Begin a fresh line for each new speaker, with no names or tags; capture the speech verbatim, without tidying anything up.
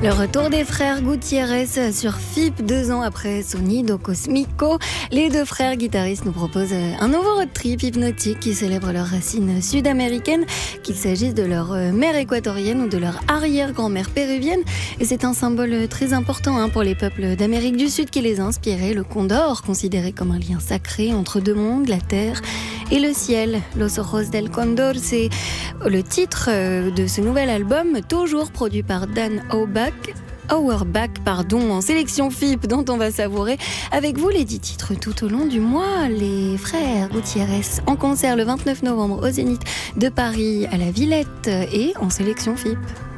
Le retour des frères Gutiérrez sur F I P, deux ans après Sonido Cosmico. Les deux frères guitaristes nous proposent un nouveau road trip hypnotique qui célèbre leurs racines sud-américaines, qu'il s'agisse de leur mère équatorienne ou de leur arrière-grand-mère péruvienne. Et c'est un symbole très important hein, pour les peuples d'Amérique du Sud qui les a inspirés. Le condor, considéré comme un lien sacré entre deux mondes, la terre et le ciel. Los Ojos del Condor, c'est le titre de ce nouvel album, toujours produit par Dan Auerbach. Auerbach, pardon, en sélection F I P dont on va savourer avec vous les dix titres tout au long du mois. Les frères Gutiérrez en concert le vingt-neuf novembre au Zénith de Paris à la Villette et en sélection F I P.